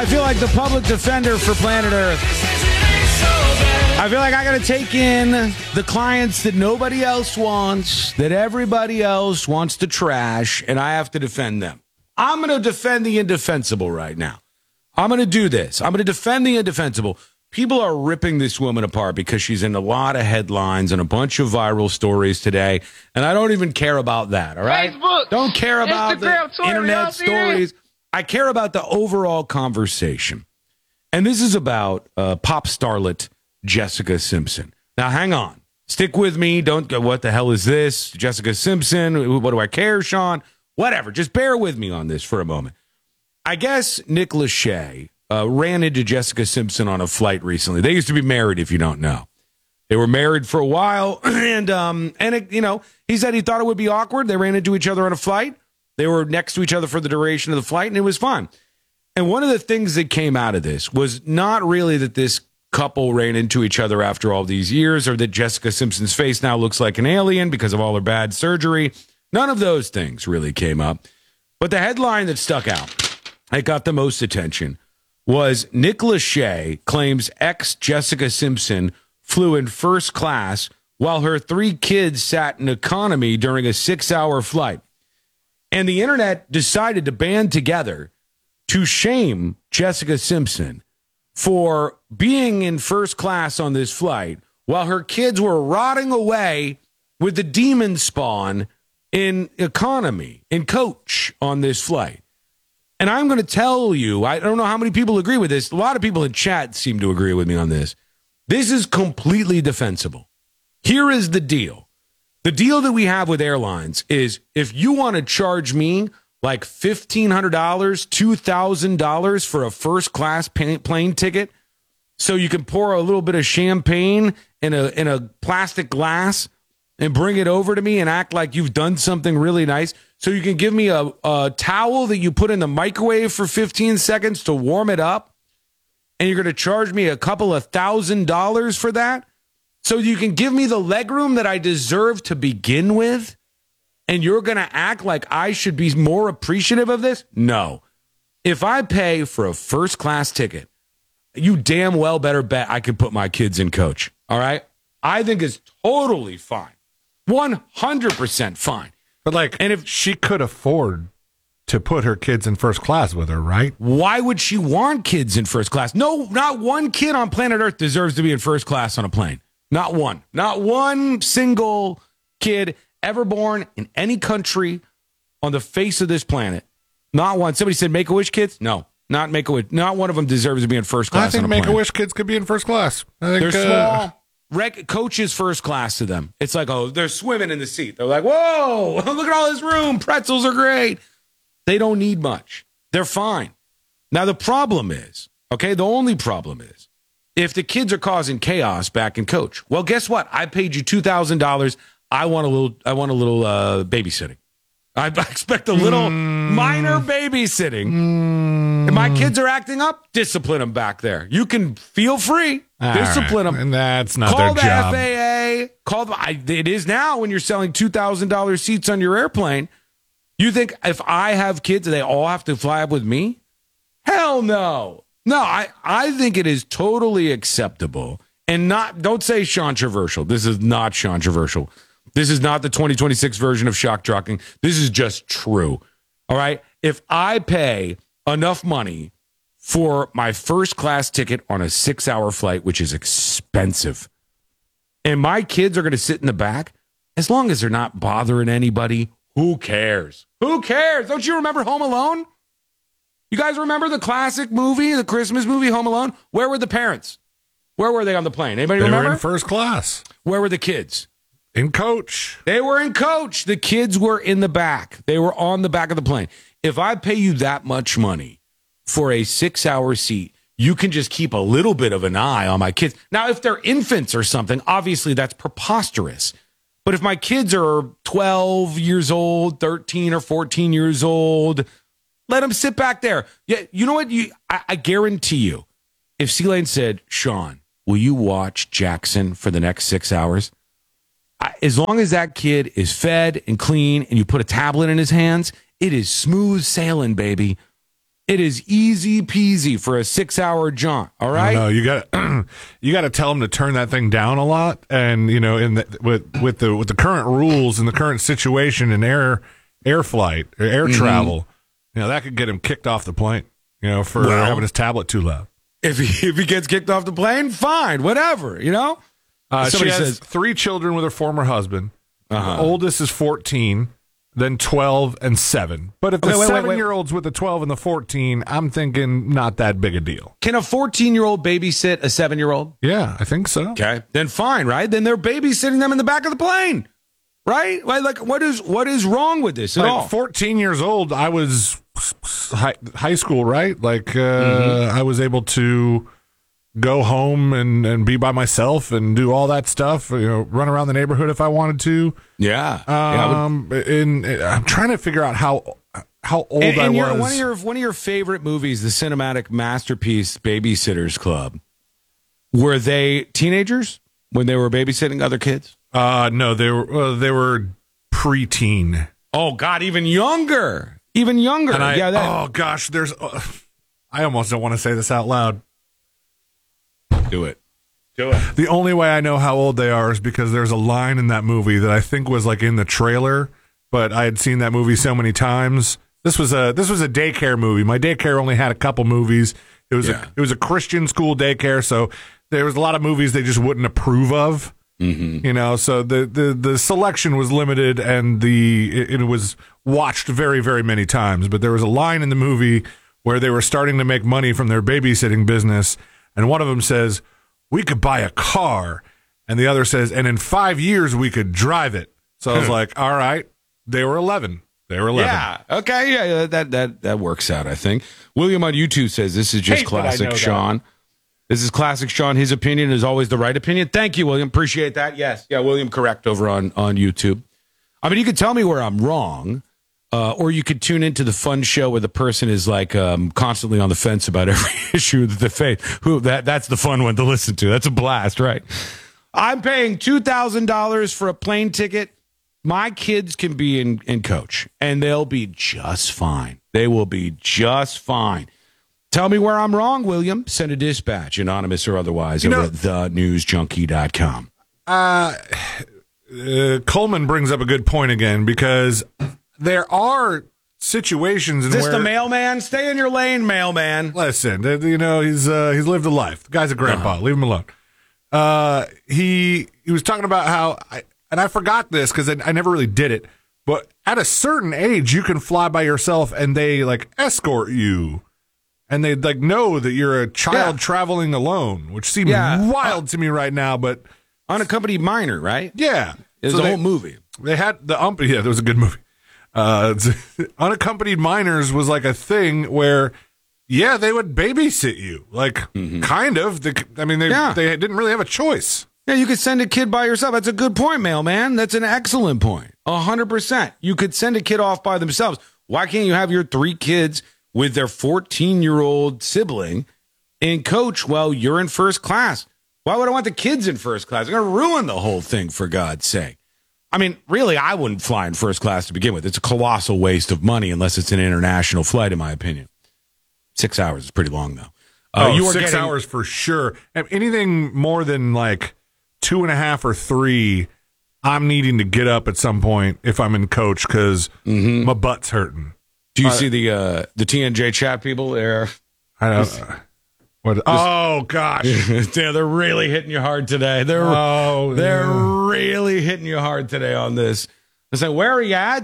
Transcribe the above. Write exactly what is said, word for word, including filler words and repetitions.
I feel like the public defender for planet Earth. I feel like I got to take in the clients that nobody else wants, that everybody else wants to trash, and I have to defend them. I'm going to defend the indefensible right now. I'm going to do this. I'm going to defend the indefensible. People are ripping this woman apart because she's in a lot of headlines and a bunch of viral stories today, and I don't even care about that, all right? Facebook, don't care about Instagram, the Twitter, internet stories. I care about the overall conversation. And this is about uh, pop starlet Jessica Simpson. Now, hang on. Stick with me. Don't go, what the hell is this? Jessica Simpson. What do I care, Sean? Whatever. Just bear with me on this for a moment. I guess Nick Lachey uh, ran into Jessica Simpson on a flight recently. They used to be married, if you don't know. They were married for a while, and, um, and it, you know, he said he thought it would be awkward. They ran into each other on a flight. They were next to each other for the duration of the flight, and it was fun. And one of the things that came out of this was not really that this couple ran into each other after all these years or that Jessica Simpson's face now looks like an alien because of all her bad surgery. None of those things really came up. But the headline that stuck out, that got the most attention, was Nick Lachey claims ex-Jessica Simpson flew in first class while her three kids sat in economy during a six-hour flight. And the internet decided to band together to shame Jessica Simpson for being in first class on this flight while her kids were rotting away with the demon spawn in economy, in coach on this flight. And I'm going to tell you, I don't know how many people agree with this. A lot of people in chat seem to agree with me on this. This is completely defensible. Here is the deal. The deal that we have with airlines is if you want to charge me like fifteen hundred dollars, two thousand dollars for a first-class plane ticket so you can pour a little bit of champagne in a in a plastic glass and bring it over to me and act like you've done something really nice so you can give me a, a towel that you put in the microwave for fifteen seconds to warm it up, and you're going to charge me a couple of thousand dollars for that so you can give me the legroom that I deserve to begin with? And you're going to act like I should be more appreciative of this? No. If I pay for a first-class ticket, you damn well better bet I could put my kids in coach. All right? I think it's totally fine. one hundred percent fine. But, like, and if she could afford to put her kids in first class with her, right? Why would she want kids in first class? No, not one kid on planet Earth deserves to be in first class on a plane. Not one. Not one single kid ever born in any country on the face of this planet. Not one. Somebody said Make-A-Wish kids? No, not Make-A-Wish. Not one of them deserves to be in first class. I think on a Make-A-Wish kids could be in first class. I think, they're uh, small. Rec- coach is first class to them. It's like, oh, they're swimming in the seat. They're like, whoa, look at all this room. Pretzels are great. They don't need much. They're fine. Now, the problem is, okay, the only problem is, if the kids are causing chaos back in coach, well, guess what? I paid you two thousand dollars. I want a little. I want a little uh, babysitting. I expect a little mm. minor babysitting. Mm. If my kids are acting up, discipline them back there. You can feel free. All discipline right. them. And that's not call their the job. F A A. Call them. I, it is now when you're selling two thousand dollars seats on your airplane. You think if I have kids, they all have to fly up with me? Hell no. No, I, I think it is totally acceptable. And not, don't say controversial. This is not controversial. This is not the twenty twenty-six version of shock jocking. This is just true. All right? If I pay enough money for my first class ticket on a six-hour flight, which is expensive, and my kids are going to sit in the back, as long as they're not bothering anybody, who cares? Who cares? Don't you remember Home Alone? You guys remember the classic movie, the Christmas movie, Home Alone? Where were the parents? Where were they on the plane? Anybody they remember? They were in first class. Where were the kids? In coach. They were in coach. The kids were in the back. They were on the back of the plane. If I pay you that much money for a six-hour seat, you can just keep a little bit of an eye on my kids. Now, if they're infants or something, obviously that's preposterous. But if my kids are twelve years old, thirteen or fourteen years old, let them sit back there. Yeah, you know what? You, I, I guarantee you, if C-Lane said, Sean, will you watch Jackson for the next six hours? As long as that kid is fed and clean and you put a tablet in his hands, it is smooth sailing, baby. It is easy peasy for a six-hour jaunt. All right. No, you got you got to tell them to turn that thing down a lot, and you know, in the, with with the with the current rules and the current situation in air air flight, air mm-hmm. travel, you know, that could get him kicked off the plane. You know, for well, having his tablet too loud. If he if he gets kicked off the plane, fine, whatever. You know. Uh, she has says, three children with her former husband. Uh-huh. The oldest is fourteen. Then twelve and seven. But if the wait, wait, seven-year-olds with the twelve and the fourteen, I'm thinking not that big a deal. Can a fourteen-year-old babysit a seven-year-old? Yeah, I think so. Okay, then fine, right? Then they're babysitting them in the back of the plane, right? Like, like what is what is wrong with this at like, all? fourteen years old, I was high, high school, right? Like, uh, mm-hmm. I was able to go home and, and be by myself and do all that stuff, you know, run around the neighborhood if I wanted to. Yeah. Um, yeah, in, in, I'm trying to figure out how how old and, and I was. Your, one of your one of your favorite movies, the cinematic masterpiece Babysitters Club, were they teenagers when they were babysitting other kids? Uh, no, they were uh, they were preteen. Oh God, even younger, even younger. And I, yeah. That, oh gosh, there's. Uh, I almost don't want to say this out loud. Do it. Do it. The only way I know how old they are is because there's a line in that movie that I think was like in the trailer, but I had seen that movie so many times. This was a this was a daycare movie. My daycare only had a couple movies. It was yeah. a, it was a Christian school daycare, so there was a lot of movies they just wouldn't approve of. Mm-hmm. You know, so the, the, the selection was limited, and the it, it was watched very very many times. But there was a line in the movie where they were starting to make money from their babysitting business. And one of them says, we could buy a car. And the other says, and in five years, we could drive it. So I was like, all right. They were eleven. They were eleven. Yeah. Okay. Yeah. That that that works out, I think. William on YouTube says, this is just Hate classic Sean. That. This is classic Sean. His opinion is always the right opinion. Thank you, William. Appreciate that. Yes. Yeah, William, correct over on, on YouTube. I mean, you could tell me where I'm wrong. Uh, or you could tune into the fun show where the person is like um, constantly on the fence about every issue that they face. Who that that's the fun one to listen to. That's a blast, right? I'm paying two thousand dollars for a plane ticket. My kids can be in, in coach, and they'll be just fine. They will be just fine. Tell me where I'm wrong, William. Send a dispatch, anonymous or otherwise, you over know, at the news junkie dot com. Uh, uh, Coleman brings up a good point again, because there are situations in Is this where the mailman? Stay in your lane, mailman. Listen, you know, he's uh, he's lived a life. The guy's a grandpa. Uh-huh. Leave him alone. Uh, he he was talking about how, I, and I forgot this because I, I never really did it, but at a certain age, you can fly by yourself and they like escort you, and they like know that you're a child yeah. traveling alone, which seems yeah. wild uh, to me right now. But unaccompanied minor, right? Yeah, it was so a they, whole movie. They had the ump. Yeah, that was a good movie. Uh, unaccompanied minors was like a thing where, yeah, they would babysit you, like mm-hmm. kind of. The, I mean, they yeah. they didn't really have a choice. Yeah, you could send a kid by yourself. That's a good point, mailman. That's an excellent point. A hundred percent. You could send a kid off by themselves. Why can't you have your three kids with their fourteen-year-old sibling in coach while you're in first class? Why would I want the kids in first class? They're going to ruin the whole thing, for God's sake. I mean, really, I wouldn't fly in first class to begin with. It's a colossal waste of money unless it's an international flight, in my opinion. Six hours is pretty long, though. Uh, oh, you six getting... hours for sure. Anything more than like two and a half or three, I'm needing to get up at some point if I'm in coach because mm-hmm. my butt's hurting. Do you uh, see the uh, the T N J chat people there? I don't know. What, oh gosh! Yeah, they're really hitting you hard today. They're oh, they're yeah. really hitting you hard today on this. I say, where are you at?